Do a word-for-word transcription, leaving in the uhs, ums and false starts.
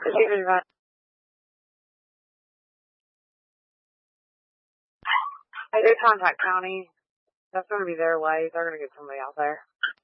They contact county. That's going to be their way. They're going to get somebody out there.